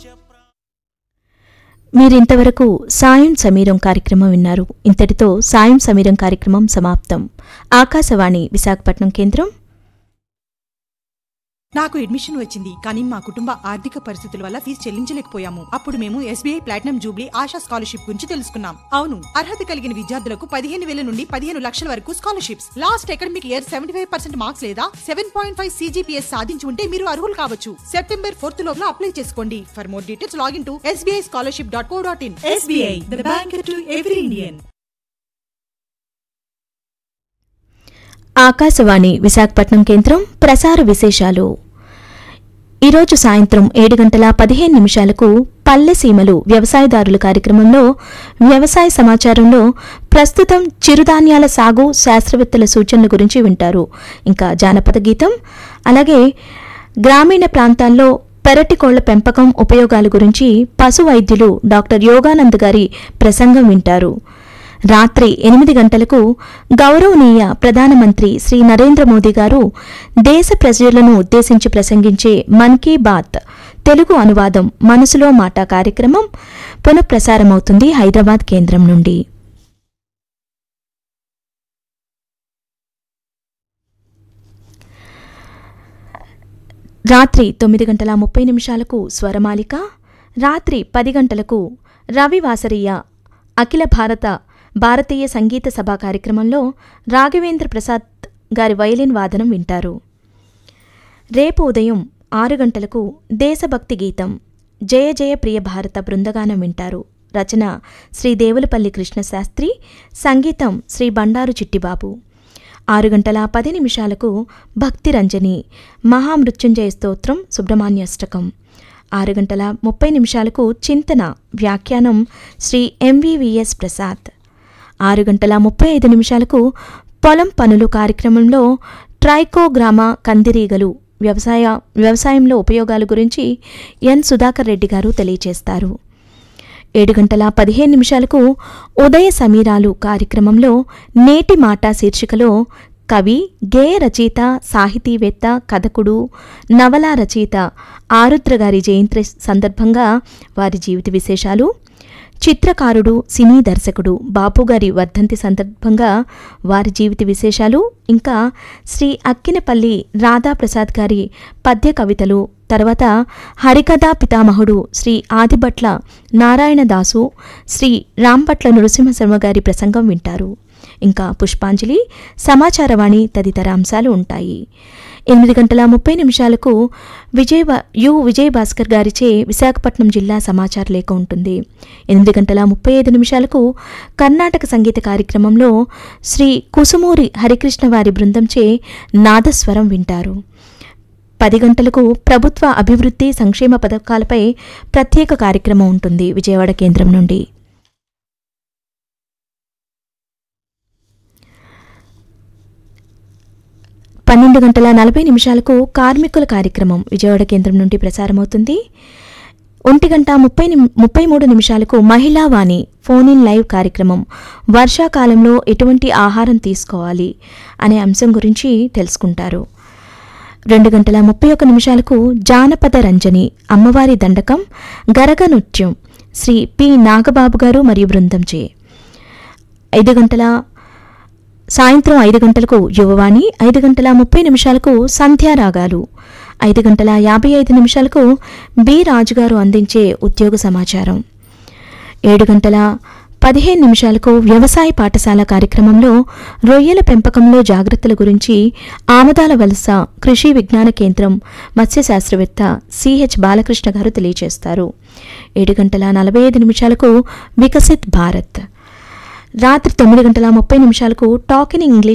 మీరింతవరకు సాయం సమీరం కార్యక్రమం విన్నారు. ఇంతటితో సాయం సమీరం కార్యక్రమం సమాప్తం. ఆకాశవాణి విశాఖపట్నం కేంద్రం. నాకు అడ్మిషన్ వచ్చింది, కానీ మా కుటుంబ ఆర్థిక పరిస్థితుల వల్ల ఫీజు చెల్లించలేకపోయాము. అప్పుడు మేము SBI platinum Jubilee ASHA scholarship గురించి తెలుసుకున్నాం. అవును, అర్హత కలిగిన విద్యార్థులకు 15,000 నుండి 15 లక్షల వరకు scholarships. Last academic year 75% marks లేదా 7.5 CGPS సాధించి ఉంటే మీరు అర్హులు కావచ్చు. September 4th లోపల అప్లై చేసుకోండి. For more details login to sbischolarship.co.in. SBI, the bank to every Indian. Akashvani Visakhapatnam కేంద్రం. ప్రసార విశేషాలు. ఈరోజు సాయంత్రం 7:15 పల్లెసీమలు వ్యవసాయదారుల కార్యక్రమంలో వ్యవసాయ సమాచారంలో ప్రస్తుతం చిరుధాన్యాల సాగు శాస్త్రవేత్తల సూచనల గురించి వింటారు. ఇంకా జానపద గీతం, అలాగే గ్రామీణ ప్రాంతాల్లో పెరటి కోళ్ల పెంపకం ఉపయోగాల గురించి పశు వైద్యులు డాక్టర్ యోగానంద్ గారి ప్రసంగం వింటారు. రాత్రి 8 గంటలకు గౌరవనీయ ప్రధానమంత్రి శ్రీ నరేంద్ర మోదీ గారు దేశ ప్రజలను ఉద్దేశించి ప్రసంగించే మన్ కీ బాత్ తెలుగు అనువాదం మనసులో మాట కార్యక్రమం పునఃప్రసారమవుతుంది హైదరాబాద్ కేంద్రం నుండి. రాత్రి 9:30 స్వరమాలిక. రాత్రి 10 గంటలకు రవివాసరీయ అఖిల భారతీయ సంగీత సభా కార్యక్రమంలో రాఘవేంద్ర ప్రసాద్ గారి వయలిన్ వాదనం వింటారు. రేపు ఉదయం 6 గంటలకు దేశభక్తి గీతం జయ జయ ప్రియ భారత బృందగానం వింటారు. రచన శ్రీ దేవులపల్లి కృష్ణశాస్త్రి, సంగీతం శ్రీ బండారు చిట్టిబాబు. 6:10 భక్తి రంజని మహామృత్యుంజయ స్తోత్రం సుబ్రహ్మణ్యాష్టకం. 6:30 చింతన వ్యాఖ్యానం శ్రీ MVVS ప్రసాద్. 6:35 పొలం పనులు కార్యక్రమంలో ట్రైకోగ్రామా కందిరీగలు వ్యవసాయంలో ఉపయోగాల గురించి ఎన్ సుధాకర్ రెడ్డి గారు తెలియచేస్తారు. 7:15 ఉదయ సమీరాలు కార్యక్రమంలో నేటి మాట శీర్షికలో కవి, గేయ రచయిత, సాహితీవేత్త, కథకుడు, నవలా రచయిత ఆరుద్ర గారి జయంతి సందర్భంగా వారి జీవిత విశేషాలు, చిత్రకారుడు, సినీ దర్శకుడు బాపుగారి వర్ధంతి సందర్భంగా వారి జీవిత విశేషాలు, ఇంకా శ్రీ అక్కినపల్లి రాధాప్రసాద్ గారి పద్య కవితలు, తర్వాత హరికథా పితామహుడు శ్రీ ఆదిభట్ల నారాయణదాసు, శ్రీ రాంపట్ల నృసింహశర్మ గారి ప్రసంగం వింటారు. ఇంకా పుష్పాంజలి, సమాచారవాణి తదితర అంశాలు ఉంటాయి. 8:30 విజయభాస్కర్ గారిచే విశాఖపట్నం జిల్లా సమాచార లేఖ ఉంటుంది. 8:35 కర్ణాటక సంగీత కార్యక్రమంలో శ్రీ కుసుమూరి హరికృష్ణ వారి బృందంచే నాదస్వరం వింటారు. 10 గంటలకు ప్రభుత్వ అభివృద్ధి సంక్షేమ పథకాలపై ప్రత్యేక కార్యక్రమం ఉంటుంది విజయవాడ కేంద్రం నుండి. 12:40 కార్మికుల కార్యక్రమం విజయవాడ కేంద్రం నుండి ప్రసారమవుతుంది. 1:33 మహిళా వాణి ఫోన్ ఇన్ లైవ్ కార్యక్రమం వర్షాకాలంలో ఎటువంటి ఆహారం తీసుకోవాలి అనే అంశం గురించి తెలుసుకుంటారు. 2:31 జానపద రంజని అమ్మవారి దండకం గరగ నృత్యం శ్రీ పి నాగబాబు గారు మరియు బృందంచే. సాయంత్రం 5 గంటలకు యువవాణి, 5:30 సంధ్యారాగాలు, 5:55 బి రాజుగారు అందించే ఉద్యోగ సమాచారం. 7:15 వ్యవసాయ పాఠశాల కార్యక్రమంలో రొయ్యల పెంపకంలో జాగ్రత్తల గురించి ఆమదాల వలస కృషి విజ్ఞాన కేంద్రం మత్స్య శాస్త్రవేత్త CH బాలకృష్ణ గారు తెలియజేస్తారు. 7:45 వికసిత్ భారత్. రాత్రి 9:30 టాక్ ఇన్ ఇంగ్లీష్